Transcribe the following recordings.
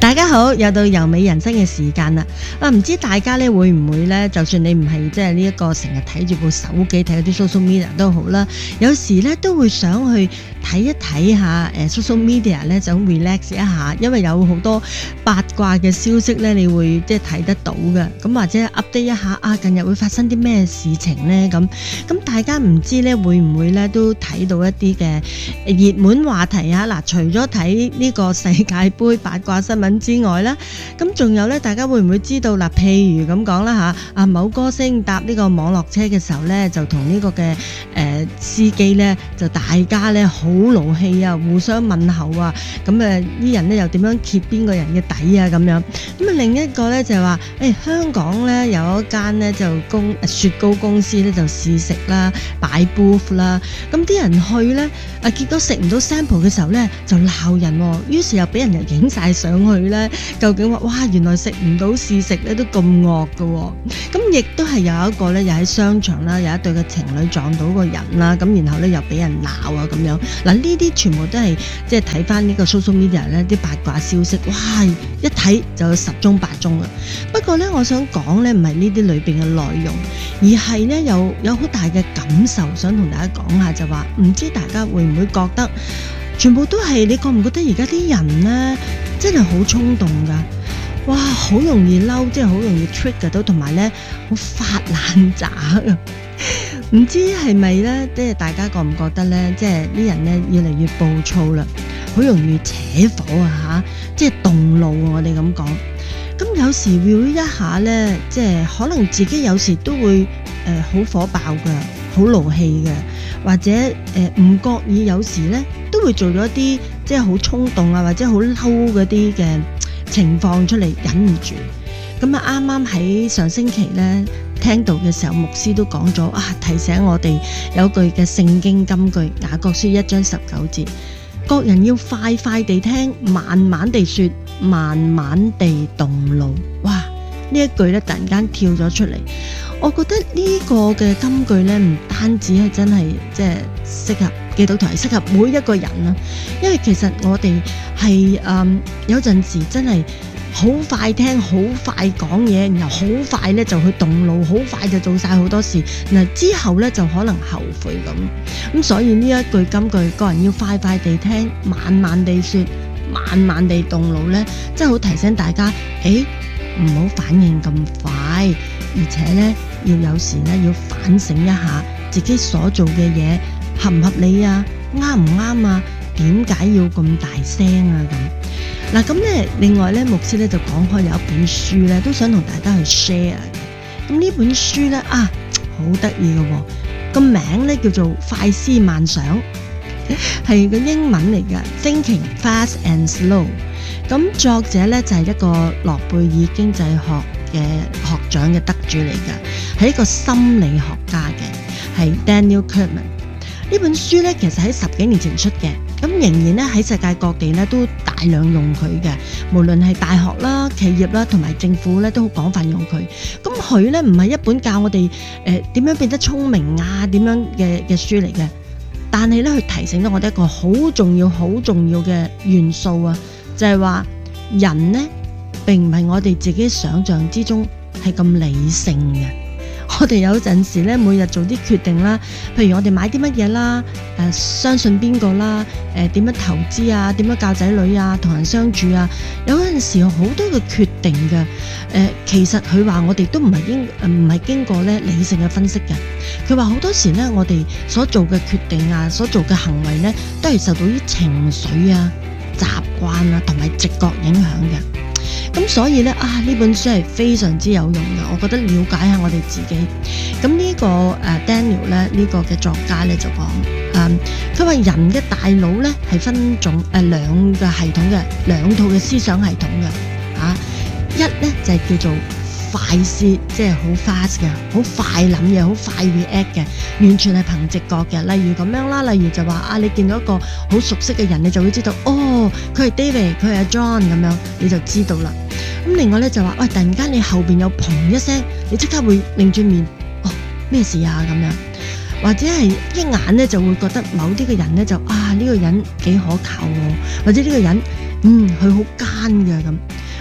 大家好，又到由美人生嘅時間啦。唔知大家咧會唔會咧，就算你唔係即係呢一個成日睇住部手機睇嗰啲 social media 都好啦，有時咧都會想去睇一睇下social media 咧，想 relax 一下，因為有好多八卦嘅消息咧，你會即係睇得到嘅。咁或者 update 一下啊，近日會發生啲咩事情咧？咁大家唔知咧會唔會咧都睇到一啲嘅熱門話題啊？嗱，除咗睇呢個世界盃八卦新聞之外啦，咁仲有咧，大家會唔會知道嗱？譬如咁講啦嚇，某歌星搭呢個網絡車嘅時候咧，就同呢個嘅司機咧，就大家咧好勞氣啊，互相問候啊，咁啲人咧又點樣揭邊個人嘅底啊咁樣。咁另一個咧就係話，香港咧有一間咧就雪糕公司咧就試食啦，擺 booth 啦，咁啲人去咧結果食唔到 sample 嘅時候咧就鬧人喎，於是又俾人影晒上去咧，究竟話哇原來食唔到試食咧都咁惡㗎喎，咁亦都係有一個咧又喺商場啦，有一對嘅情侶撞到個人啦，咁然後咧又俾人鬧啊咁樣。嗱，呢啲全部都係即係睇翻呢個 social media 咧啲八卦消息，哇一睇就有十宗八宗啊。不過咧我想講咧唔係呢啲裏邊嘅內容，而係咧有好大嘅感受想同大家講下，就話唔知大家會唔會覺得全部都係，你覺唔覺得而家啲人咧真係好衝動㗎？哇，好容易嬲，即係好容易 trigger 到，同埋咧好發爛渣㗎。唔知係咪咧？即係大家覺唔覺得咧？即係啲人咧越嚟越暴躁啦，好容易扯火啊嚇！即係動怒啊！我哋咁講。咁有時 feel 一下咧，即係可能自己有時都會好火爆㗎，好勞氣嘅，或者唔覺意有時咧都會做咗一啲即係好衝動啊，或者好嬲嗰啲嘅情況出嚟，忍唔住。咁啱啱喺上星期咧聽到嘅時候，牧師都講咗提醒我哋有句嘅聖經金句，雅各書1章19節，各人要快快地聽，慢慢地說，慢慢地動怒。哇！呢一句咧突然間跳咗出嚟，我覺得呢個嘅金句咧唔單止係真係即係適合基督徒，係適合每一個人啦。因為其實我哋係有陣時真係好快聽，好快講嘢，然後好快咧就去動怒，好快就做晒好多事，嗱之後咧就可能後悔咁。所以呢一句金句，個人要快快地聽，慢慢地說，慢慢地動怒咧，真係好提醒大家，唔好反應咁快，而且咧要有時咧要反省一下自己所做嘅嘢合唔合理啊，啱唔啱啊，點解要咁大聲啊咁。嗱咁咧，另外咧牧師咧就講開有一本書咧，都想同大家去 share 嘅。咁呢本書咧好得意嘅喎，個名咧叫做快思慢想，係個英文嚟嘅 Thinking Fast and Slow。咁作者咧就係一個諾貝爾經濟學嘅學獎嘅得主嚟嘅，係一個心理學家嘅，係 Daniel Kahneman。呢本書咧其實喺10幾年前出嘅，咁仍然咧喺世界各地咧都大量用佢嘅，無論係大學啦、企業啦同埋政府咧都好廣泛用佢。咁佢咧唔係一本教我哋點樣變得聰明啊點樣嘅書嚟嘅，但係咧佢提醒咗我哋一個好重要嘅元素啊，就係話人呢並唔係我哋自己想象之中係咁理性嘅。我哋有陣時咧，每日做啲決定啦，譬如我哋買啲乜嘢啦，相信邊個啦，點樣投資啊，點樣教仔女啊，同人相處啊，有陣時好多嘅決定嘅，其實佢話我哋都唔係經過咧理性嘅分析嘅。佢話好多時咧，我哋所做嘅決定啊，所做嘅行為咧，都係受到啲情緒啊、習慣啊同埋直覺影響嘅。咁所以咧呢本書係非常之有用嘅，我覺得了解下我哋自己。咁呢個Daniel 咧呢個嘅作家咧就講，佢話人嘅大腦咧係分兩個系統嘅，兩套嘅思想系統嘅，一咧就係叫做快思，即係好 fast 嘅，好快諗嘢，好快 react 嘅，完全係憑直覺嘅。例如咁樣啦，例如就話你見到一個好熟悉嘅人，你就會知道佢係 David， 佢係阿 John 咁樣，你就知道啦。咁另外咧就話突然間你後邊有砰一聲，你即刻會擰轉面，咩事啊咁樣，或者係一眼咧就會覺得某啲嘅人咧就呢個人幾可靠喎，或者呢個人佢好奸嘅咁。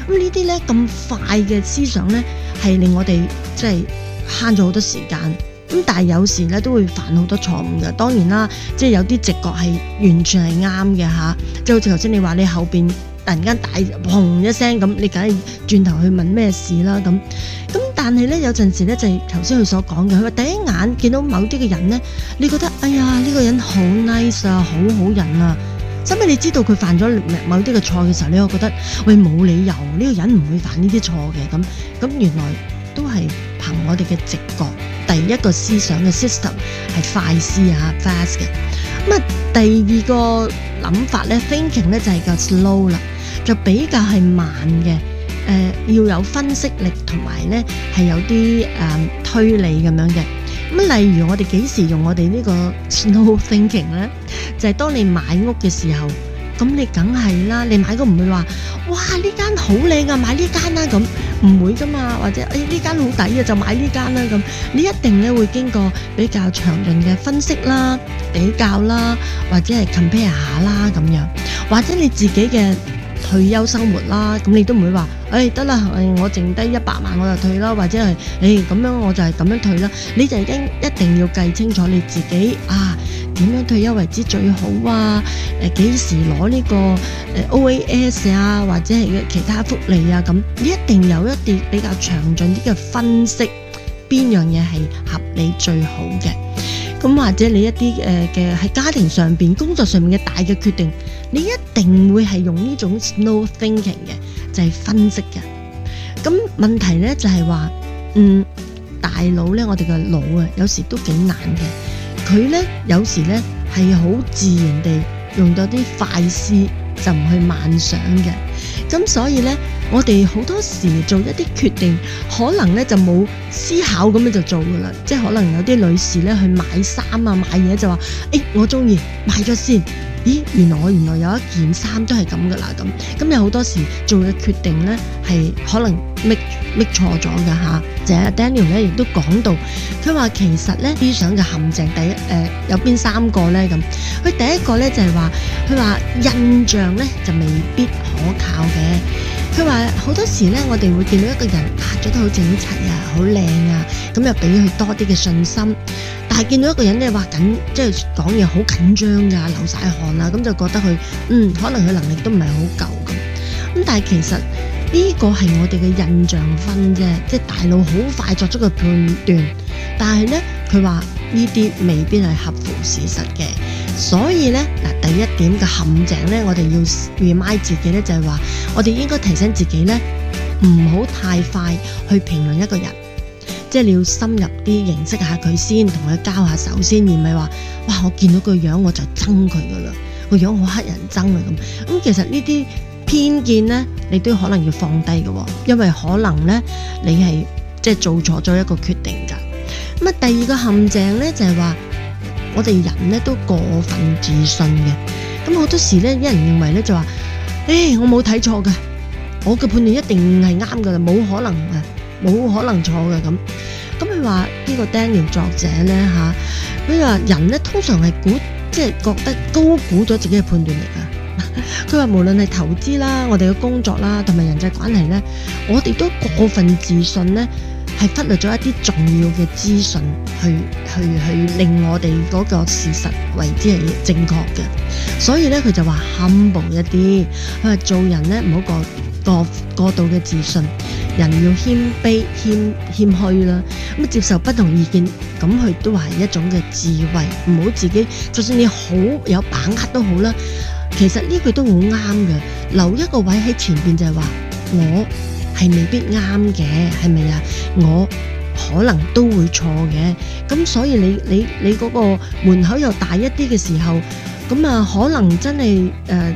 咁呢啲咧咁快嘅思想咧，係令我哋即係慳咗好多時間。咁但係有時咧都會犯好多錯誤嘅。當然啦，即係有啲直覺係完全係啱嘅嚇，即係好似頭先你話你後邊突然間大砰一聲咁，你梗係轉頭去問咩事啦咁。但係咧有陣時咧就係頭先佢所講嘅，佢話第一眼見到某啲嘅人咧，你覺得哎呀呢個人好 nice 啊，好好人啊，收尾你知道佢犯咗某啲嘅錯嘅時候，你又覺得喂冇理由呢個人唔會犯呢啲錯嘅咁原來都係憑我哋嘅直覺。第一個思想嘅 system 係快思啊 fast 嘅。咁啊第二個諗法咧 thinking 咧就係個 slow 啦，就比較係慢嘅。要有分析力同埋咧係有啲推理咁樣嘅。咁例如我哋幾時用我哋呢個 slow thinking 咧？就係當你買屋嘅時候，咁你梗係啦，你買都唔會話哇呢間好靚啊，買呢間啦咁，唔會噶嘛。或者呢間好抵啊，就買呢間啦咁。你一定咧會經過比較詳盡嘅分析啦、比較啦，或者係 compare 下啦咁樣，或者你自己嘅退休生活啦，咁你都唔會話，得啦，我剩低100萬我就退啦，或者係，咁樣我就係咁樣退啦。你就一定要計清楚你自己點樣退休為之最好啊？幾時攞呢個OAS 啊，或者係其他福利啊咁，你一定有一啲比較詳盡啲嘅分析，邊樣嘢係合理最好嘅。咁或者你一啲嘅喺家庭上邊、工作上面嘅大嘅決定，你一定會係用呢種 slow thinking 嘅，就係分析嘅。咁問題咧就係話，大腦咧，我哋嘅腦有時都幾難嘅。佢咧有時咧係好自然地用到啲快思，就唔去慢想嘅。咁所以咧，我哋好多時做一啲決定，可能咧就冇思考咁樣就做噶啦。即係可能有啲女士咧去買衫啊、買嘢就話，我中意買咗先。咦，原來有一件衫都係咁噶啦咁有好多時做嘅決定咧係可能 make 錯咗噶嚇。就係 Daniel 咧亦都講到，佢話其實咧思想嘅陷阱有邊3個咧咁。佢第一個咧就係話，佢話印象咧就未必可靠嘅。佢話好多時咧，我哋會見到一個人着得好整齊啊，好靚啊，咁又俾佢多啲嘅信心。但係見到一個人咧話即係講嘢好緊張㗎，流晒汗啊，咁就覺得佢可能佢能力都唔係好夠咁。但係其實呢個係我哋嘅印象分啫，即係大腦好快作出個判斷。但係咧，佢話呢啲未必係合乎事實嘅。所以咧第一點嘅陷阱咧，我哋要 remind 自己咧，就係話我哋應該提醒自己咧，唔好太快去評論一個人，即係你要深入啲認識下佢先，同佢交下手先，而唔係話哇我見到個樣我就憎佢噶啦，個樣好乞人憎啊咁。其實呢啲偏見咧，你都可能要放低嘅，因為可能咧你係即係做錯咗一個決定噶。咁第二個陷阱咧就係話，我哋人咧都過分自信嘅。咁好多時咧，有人認為咧就話，我冇睇錯嘅，我嘅判斷一定係啱噶啦，冇可能錯嘅咁。咁佢話呢個 Daniel 作者咧佢話人咧通常係即係覺得高估咗自己嘅判斷力啊。佢話無論係投資啦、我哋嘅工作啦，同埋人際關係咧，我哋都過分自信咧，係忽略咗一啲重要嘅資訊，去令我哋嗰個事實為之係正確嘅。所以咧，佢就話 humble 一啲，佢話做人咧唔好過度嘅自信，人要謙卑謙虛啦。咁接受不同意見，咁佢都話係一種嘅智慧，唔好自己就算你好有把握都好啦。其實呢句都好啱嘅，留一個位喺前邊就係話我係未必啱嘅，係咪啊？我可能都會錯嘅，咁所以你嗰個門口又大一啲嘅時候，咁可能真係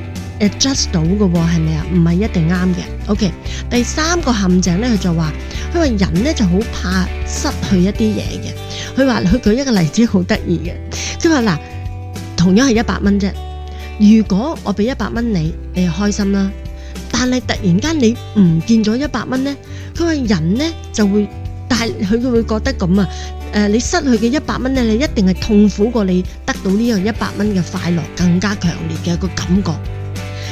adjust 到嘅喎，係咪啊？唔係一定啱嘅。OK， 第3個陷阱咧，佢就話，佢話人咧就好怕失去一啲嘢嘅。佢舉一個例子好得意嘅，佢話嗱，同樣係100蚊啫。如果我俾100蚊你就開心啦。但係突然間你唔見咗100蚊咧，佢話人咧就會，但係佢會覺得咁你失去嘅100蚊咧，你一定係痛苦過你得到呢樣100蚊嘅快樂更加強烈嘅一個感覺。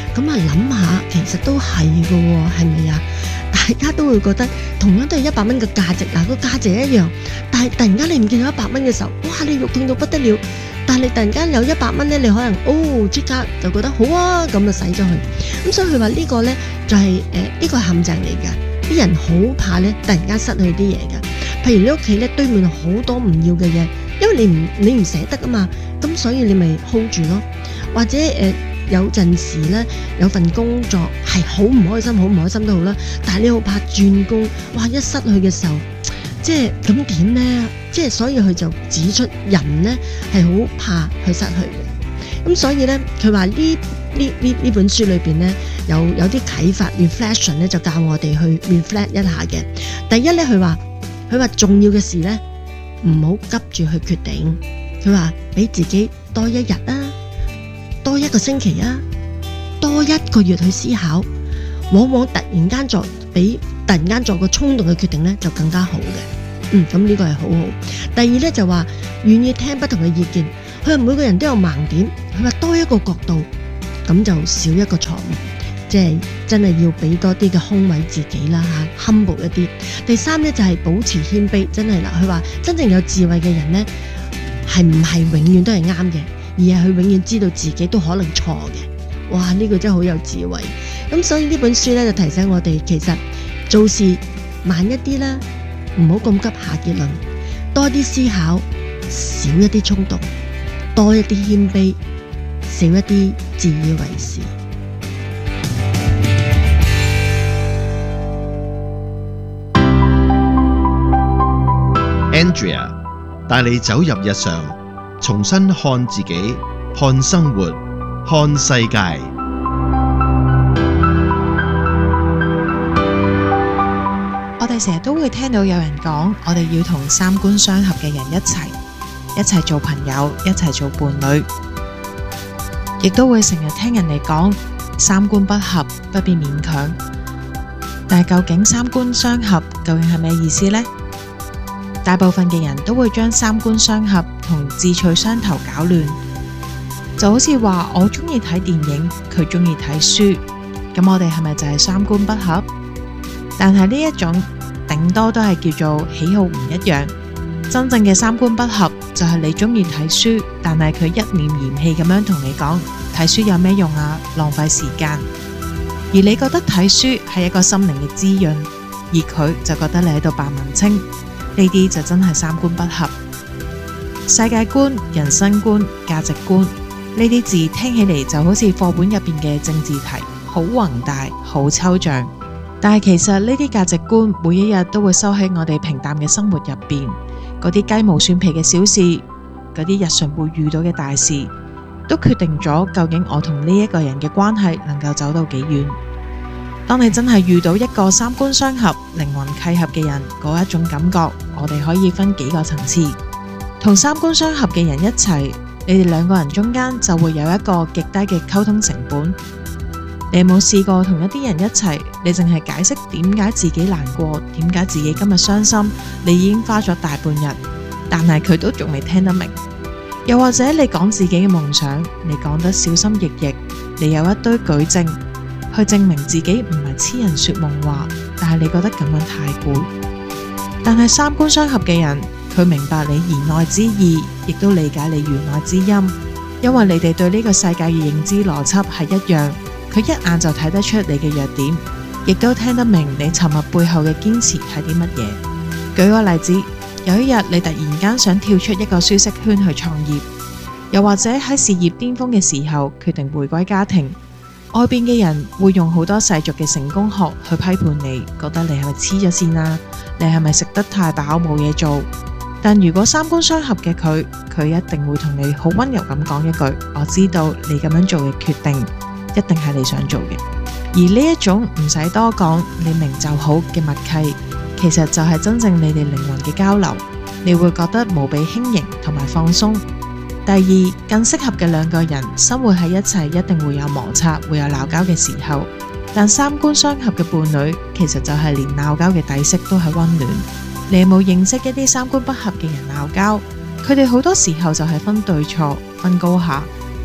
咁啊諗下，其實都係㗎喎，係咪啊？大家都會覺得同樣都係100蚊嘅價值，個價值一樣，但係突然間你唔見到100蚊嘅時候，哇！你肉痛到不得了。但係你突然間有100蚊咧，你可能即刻就覺得好啊，咁就使咗佢。咁所以佢話呢個咧就係呢個陷阱嚟㗎。啲人好怕咧，突然間失去啲嘢㗎。譬如你屋企咧堆滿好多唔要嘅嘢，因為你唔捨得啊嘛，咁所以你咪 hold 住咯。或者有陣時咧有份工作係好唔開心都好啦，但係你好怕轉工，哇！一失去嘅時候，即係咁點咧？即係所以佢就指出人咧係好怕去失去嘅。咁所以咧，佢話呢本書裏邊咧有啲啟發 reflection 咧，就教我哋去 reflect 一下嘅。第一咧，佢話重要嘅事咧唔好急住去決定。佢話俾自己多1日啊，多1個星期啊，多1個月去思考。往往突然間作個衝動嘅決定咧，就更加好嘅。咁呢個係好好。第二咧就話願意聽不同嘅意見。佢話每個人都有盲點，佢話多一個角度，咁就少一個錯誤。即係真係要俾多啲嘅空位自己啦吓 ，humble 一啲。第三咧就係保持謙卑，真係啦。佢話真正有智慧嘅人咧，係唔係永遠都係啱嘅，而係佢永遠知道自己都可能錯嘅。哇！呢個真係好有智慧。咁所以呢本書咧就提醒我哋，其實做事慢一啲啦，唔好咁急下結論，多啲思考，少一啲衝動，多一啲謙卑，少一啲自以為是。 Andrea 帶你走入日常，重新看自己，看生活，看世界。 我哋成日都會聽到有人講，我哋要同三觀相合嘅人一齊做朋友，一齊做伴侶。亦都會成日聽人哋講三觀不合，不必勉強。但係究竟三觀相合究竟係咩意思呢？大部分嘅人都會將三觀相合同志趣相投搞亂，就好似話我中意睇電影，佢中意睇書，咁我哋係咪就係三觀不合？但係呢一種頂多都係叫做喜好唔一樣，真正嘅三觀不合就係你中意睇書，但係佢一臉嫌棄咁樣同你講睇書有咩用啊，浪費時間。而你覺得睇書係一個心靈嘅滋潤，而佢就覺得你喺度扮文青。呢啲就真係三觀不合。世界觀、人生觀、價值觀呢啲字聽起嚟就好似課本入邊嘅政治題，好宏大，好抽象。但係其實呢啲價值觀每一日都會收喺我哋平淡嘅生活入邊，嗰啲雞毛蒜皮嘅小事，嗰啲日常會遇到嘅大事，都決定咗究竟我同呢一個人嘅關係能夠走到幾遠。當你真係遇到一個三觀相合、靈魂契合嘅人，嗰一種感覺，我哋可以分幾個層次。同三觀相合嘅人一齊，你哋兩個人中間就會有一個極低嘅溝通成本。你有冇試過同一啲人一齊，你淨係解釋點解自己難過，點解自己今日傷心，你已經花咗大半日，但係佢都仲未聽得明。又或者你講自己嘅夢想，你講得小心翼翼，你有一堆舉證去證明自己唔係痴人說夢話，但係你覺得咁樣太攰。但係三觀相合嘅人，佢明白你言外之意，亦都理解你弦外之音，因為你哋對呢個世界嘅認知邏輯係一樣，佢一眼就睇得出你嘅弱點，亦都聽得明你沉默背後嘅堅持係啲乜嘢。舉個例子，有一日你突然間想跳出一個舒適圈去創業，又或者喺事業巔峰嘅時候決定回歸家庭，外邊嘅人會用好多世俗嘅成功學去批判你，覺得你係咪黐咗線啊？你係咪食得太飽冇嘢做？但如果三觀相合嘅佢一定會同你好溫柔咁講一句：我知道你咁樣做嘅決定一定係你想做嘅。而呢一種唔使多講，你明就好嘅默契，其實就係真正你哋靈魂嘅交流，你會覺得無比輕盈同埋放鬆。第二，更適合嘅兩個人生活喺一齊，一定會有摩擦，會有鬧交嘅時候。但三觀相合嘅伴侶，其實就係連鬧交嘅底色都係溫暖。你有冇認識一啲三觀不合嘅人鬧交？佢哋好多時候就係分對錯、分高下，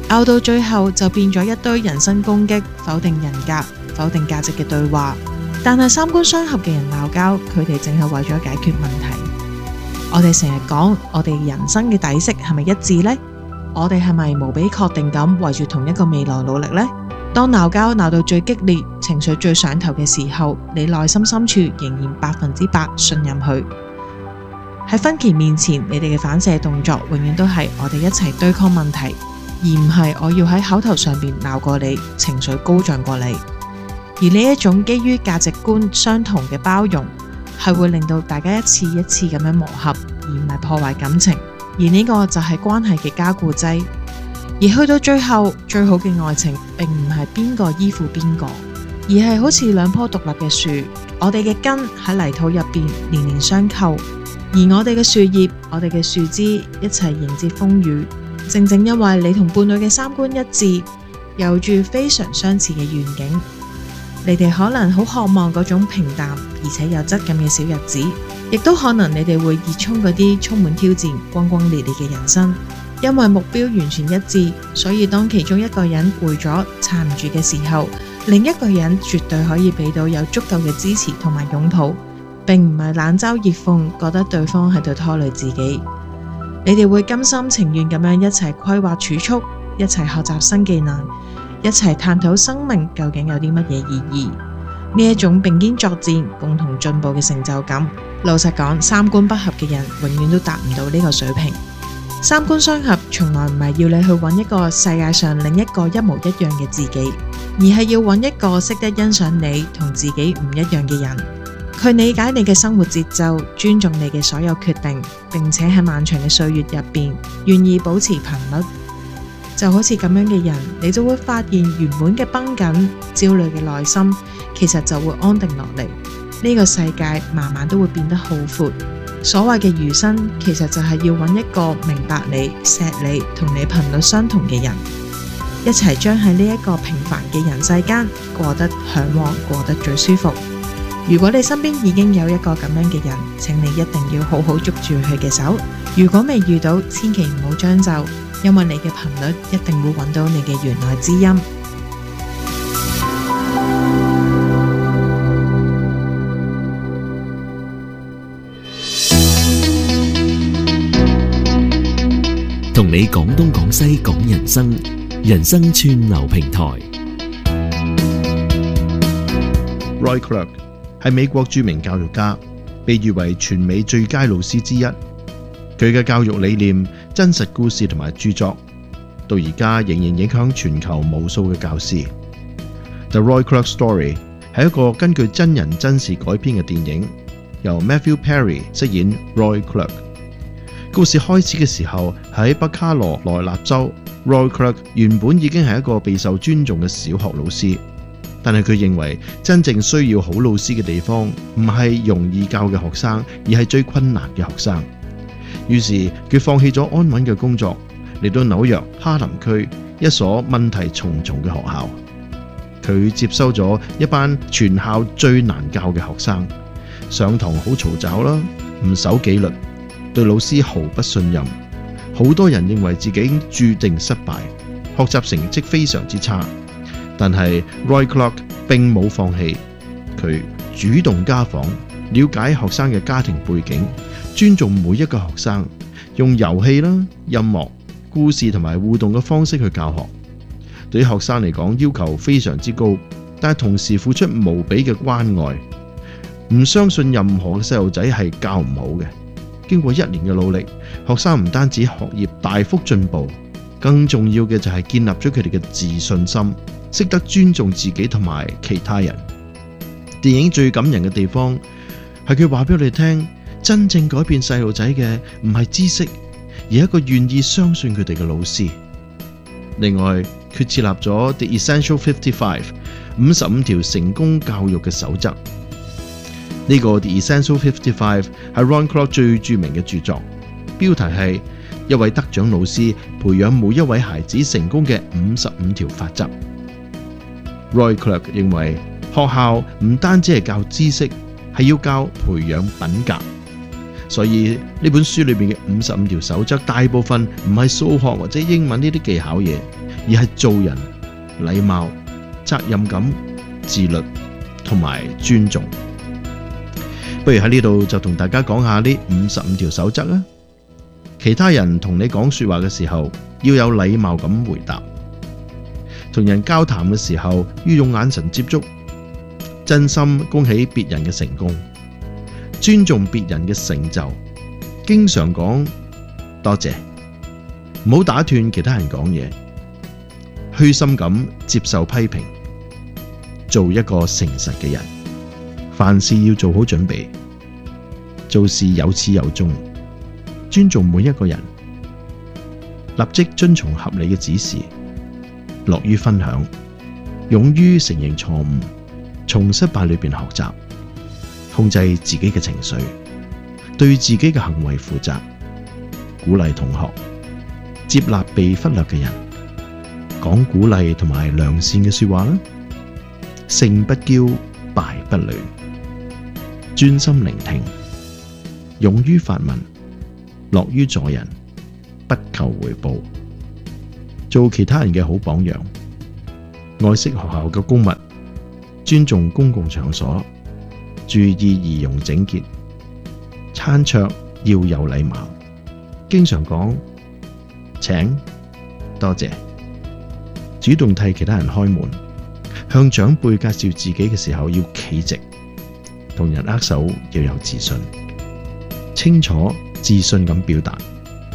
拗到最後就變咗一堆人身攻擊、否定人格、否定價值嘅對話。但係三觀相合嘅人鬧交，佢哋淨係為咗解決問題。我哋成日講，我哋人生嘅底色係咪一致呢？我哋係咪無比確定咁為住同一個未來努力呢？當鬧交鬧到最激烈、情緒最上頭嘅時候，你內心深處仍然100%信任佢。喺分歧面前，你哋嘅反射動作永遠都係我哋一齊對抗問題，而唔係我要喺口頭上邊鬧過你，情緒高漲過你。而呢一種基於價值觀相同嘅包容，係會令到大家一次一次咁樣磨合，而唔係破壞感情。而呢個就係關係嘅加固劑。而去到最後，最好嘅愛情並唔係邊個依附邊個，而係好似兩棵獨立嘅樹，我哋嘅根喺泥土入邊連連相扣，而我哋嘅樹葉、我哋嘅樹枝一齊迎接風雨。正正因為你同伴侶嘅三觀一致，有住非常相似嘅願景，你哋可能好渴望嗰種平淡而且有質感嘅小日子，亦都可能你哋會熱衷嗰啲充滿挑戰、轟轟烈烈嘅人生。因為目標完全一致，所以當其中一個人攰咗、撐唔住嘅時候，另一個人絕對可以俾到有足夠嘅支持同埋擁抱，並唔係冷嘲熱諷，覺得對方喺度拖累自己。你哋會甘心情願咁樣一齊規劃儲蓄，一齊學習新技能，一齊探討生命究竟有啲乜嘢意義。呢一種並肩作戰、共同進步嘅成就感，老實講，三觀不合嘅人永遠都達唔到呢個水平。三觀相合從來唔係要你去揾一個世界上另一個一模一樣嘅自己，而係要揾一個識得欣賞你同自己唔一樣嘅人。佢理解你嘅生活節奏，尊重你嘅所有決定，並且喺漫長嘅歲月入邊願意保持頻率。就好似咁樣嘅人，你就會發現原本嘅繃緊、焦慮嘅內心，其實就會安定落嚟。呢個世界慢慢都會變得好闊。所謂嘅餘生，其實就係要揾一個明白你、錫你、同你頻率相同嘅人，一齊將喺呢一個平凡嘅人世間過得向往，過得最舒服。如果你身邊已經有一個咁樣嘅人，請你一定要好好捉住佢嘅手。如果未遇到，千祈唔好將就，因為你嘅頻率一定會揾到你嘅弦外之音。 同你講東講西講人生，人生串流平台。 Roy Clark 係美國著名教育家，被譽為全美最佳老師之一。佢嘅教育理念、真實故事同埋著作，到而家仍然影響全球無數嘅教師。The Roy Clark Story 係一個根據真人真事改編嘅電影，由 Matthew Perry 飾演 Roy Clark。故事開始嘅時候，喺北卡羅來納州 ，Roy Clark 原本已經係一個備受尊重嘅小學老師，但係佢認為真正需要好老師嘅地方，唔係容易教嘅學生，而係最困難嘅學生。於是佢放棄咗安穩嘅工作，嚟到紐約哈林區一所問題重重嘅學校。佢接收咗一班全校最難教嘅學生，上堂好嘈雜啦，唔守紀律，對老師毫不信任，好多人認為自己已經注定失敗，學習成績非常之差。但係 Roy Clark 並冇放棄，佢主動家訪，了解學生嘅家庭背景，尊重每一個學生，用遊戲啦、音樂、故事同埋互動嘅方式去教學。對於學生嚟講，要求非常之高，但係同時付出無比嘅關愛。唔相信任何嘅細路仔係教唔好嘅。經過1年嘅努力，學生唔單止學業大幅進步，更重要嘅就係建立咗佢哋嘅自信心，識得尊重自己同埋其他人。電影最感人嘅地方係佢話俾我哋聽，真正改變細路仔嘅唔係知識，而係一個願意相信佢哋嘅老師。另外，佢設立咗 The Essential 55 55條成功教育嘅守則。呢個 The Essential 55係 Roy Clark 最著名嘅著作，標題係一位得獎老師培養每一位孩子成功嘅55條法則。Roy Clark 認為學校唔單止係教知識，係要教培養品格。所以呢本書裏面嘅55條守則，大部分唔係數學或者英文呢啲技巧嘢， 而係做人、禮貌、責任感、自律同埋尊重。不如喺呢度就同大家講下呢55條守則啦。其他人同你講說話嘅時候，要有禮貌咁回答；同人交談嘅時候，要用眼神接觸，真心恭喜別人嘅成功，尊重別人嘅成就，經常講多謝，唔好打斷其他人講嘢，虛心咁接受批評，做一個誠實嘅人，凡事要做好準備，做事有始有終，尊重每一個人，立即遵從合理嘅指示，樂於分享，勇於承認錯誤，從失敗裏邊學習，控制自己嘅情緒，對自己嘅行為負責，鼓勵同學，接納被忽略嘅人，講鼓勵同埋良善嘅說話啦，勝不驕，敗不餒，專心聆聽，勇於發問，樂於助人，不求回報，做其他人嘅好榜樣，愛惜學校嘅公物，尊重公共場所，注意儀容整潔，餐桌要有禮貌，經常講請、多謝，主動替其他人開門，向長輩介紹自己嘅時候要企直，同人握手要有自信，清楚自信咁表達，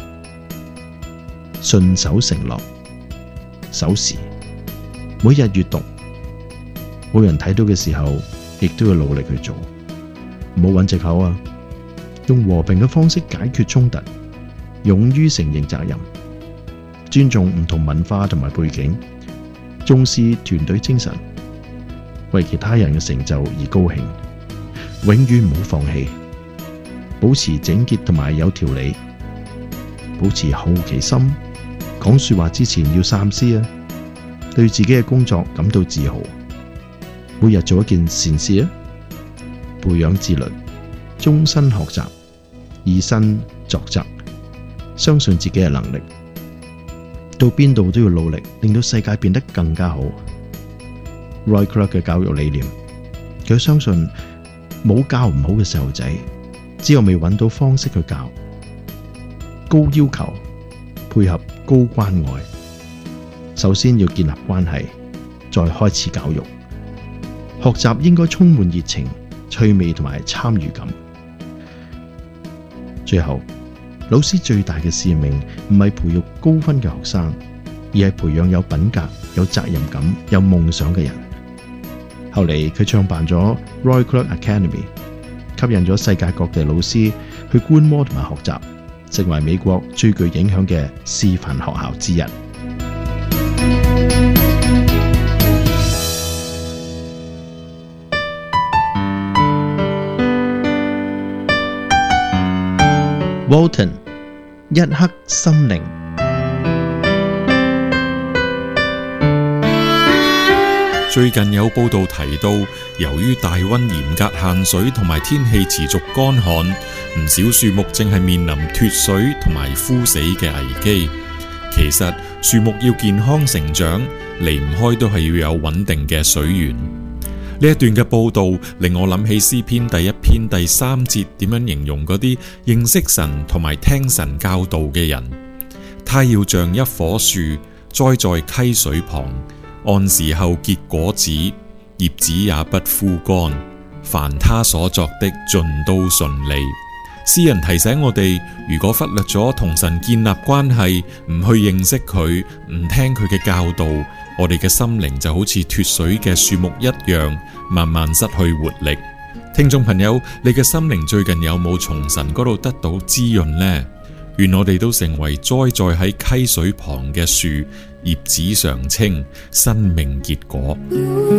信守承諾，守時，每日閱讀，冇人睇到嘅時候，亦都要努力去做，唔好揾藉口啊！用和平嘅方式解決衝突，勇於承認責任，尊重唔同文化同埋背景，重視團隊精神，為其他人嘅成就而高興，永遠唔好放棄，保持整潔同埋有條理，保持好奇心，講說話之前要三思啊！對自己嘅工作感到自豪，每日做一件善事啊！培養自律，終身學習，以身作則，相信自己嘅能力，到邊度都要努力，令到世界變得更加好。Roy Clark 嘅教育理念，佢相信冇教唔好嘅細路仔，只有未揾到方式去教。高要求配合高關愛，首先要建立關係，再開始教育。學習應該充滿熱情、趣味同埋參與感。最後，老師最大嘅使命唔係培育高分嘅學生，而係培養有品格、有責任感、有夢想嘅人。後嚟佢創辦咗 Roy Clark Academy， 吸引咗世界各地老師去觀摩同埋學習，成為美國最具影響嘅示範學校之一。Walton 一刻心靈。 最近有報道提到，由於大溫嚴格限水同埋天氣持續乾旱，唔少樹木正係面臨脫水同埋枯死嘅危機。其實樹木要健康成長，離唔開都係要有穩定嘅水源。呢一段嘅報道令我諗起詩篇第1篇第3節點樣形容嗰啲認識神同埋聽神教導嘅人。他要像一棵樹栽在溪水旁，按時候結果子，葉子也不枯乾，凡他所作的盡都順利。詩人提醒我哋，如果忽略咗同神建立關係，唔去認識佢，唔聽佢嘅教導，我哋嘅心靈就好似脫水嘅樹木一樣，慢慢失去活力。聽眾朋友，你嘅心靈最近有冇從神嗰度得到滋潤呢？願我哋都成為栽在喺溪水旁嘅樹，葉子常青，生命結果。